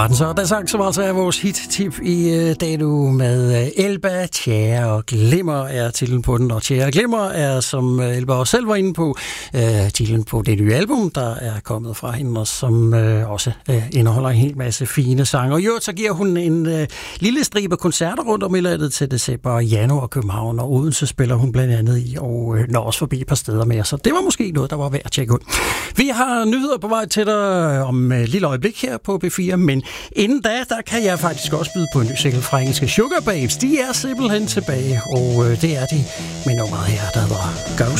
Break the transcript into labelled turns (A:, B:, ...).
A: var den så. Der sang som altså er vores hit-tip i dag nu med Elba, Tjære og Glimmer er titlen på den. Og Tjære og Glimmer er, som Elba også selv var inde på, titlen på det nye album, der er kommet fra hende, og som også indeholder en hel masse fine sange. Og jo, så giver hun en lille stribe koncerter rundt om i landet til december og januar, København og Odense spiller hun blandt andet i, og når også forbi et par steder mere. Så det var måske noget, der var værd at tjekke ud. Vi har nyheder på vej til dig om et lille øjeblik her på B4, men inden da, der kan jeg faktisk også byde på en ny single fra engelske Sugar Babes. De er simpelthen tilbage, og det er de med nummeret her, der hedder Ghost.